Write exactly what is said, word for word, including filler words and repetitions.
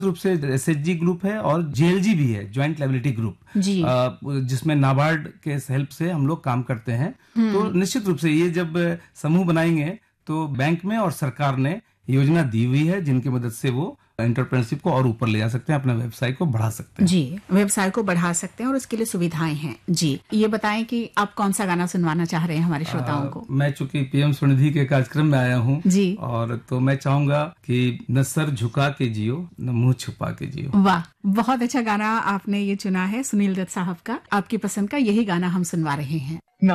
रूप से SHG group है और जेएलजी भी है, ज्वाइंट लायबिलिटी ग्रुप, जी। जिसमें नाबार्ड के हेल्प से हम लोग काम करते हैं। तो निश्चित रूप से ये जब समूह बनाएंगे तो बैंक में और सरकार ने योजना दी हुई है जिनकी मदद से वो एंटरप्रेन्योरशिप को और ऊपर ले जा सकते हैं, अपना व्यवसाय को बढ़ा सकते हैं। जी, व्यवसाय को बढ़ा सकते हैं और उसके लिए सुविधाएं हैं। जी, ये बताएं कि आप कौन सा गाना सुनवाना चाह रहे हैं हमारे श्रोताओं को? आ, मैं चूंकि पीएम स्वनिधि के कार्यक्रम में आया हूँ जी, और तो मैं चाहूंगा कि न सर झुका के जियो न मुंह छुपा के जियो। वाह, बहुत अच्छा गाना आपने ये चुना है सुनील दत्त साहब का। आपकी पसंद का यही गाना हम सुनवा रहे हैं।